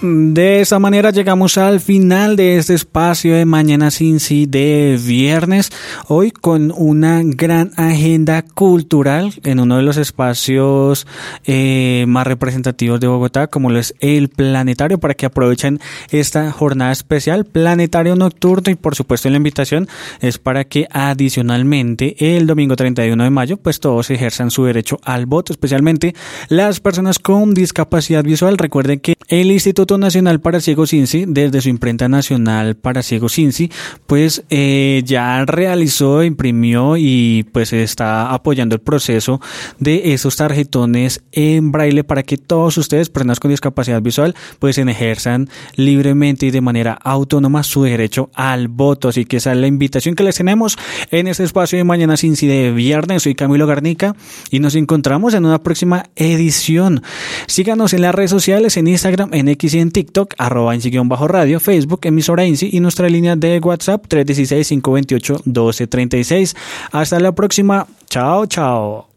De esa manera llegamos al final de este espacio de Mañana Cincy de viernes, hoy con una gran agenda cultural en uno de los espacios más representativos de Bogotá, como lo es el Planetario, para que aprovechen esta jornada especial, Planetario Nocturno, y por supuesto la invitación es para que adicionalmente el domingo 31 de mayo pues todos ejerzan su derecho al voto, especialmente las personas con discapacidad visual. Recuerden que el Instituto Nacional para Ciegos Cincy, desde su imprenta nacional para Ciegos Cincy, pues ya realizó, imprimió y pues está apoyando el proceso de esos tarjetones en braille para que todos ustedes, personas con discapacidad visual, pues ejerzan libremente y de manera autónoma su derecho al voto. Así que esa es la invitación que les tenemos en este espacio de Mañana Cincy de viernes. Soy Camilo Garnica y nos encontramos en una próxima edición. Síganos en las redes sociales, en Instagram, en X y en TikTok, @INCY_radio, Facebook, emisora INCY, y nuestra línea de WhatsApp 316-528-1236. Hasta la próxima. Chao, chao.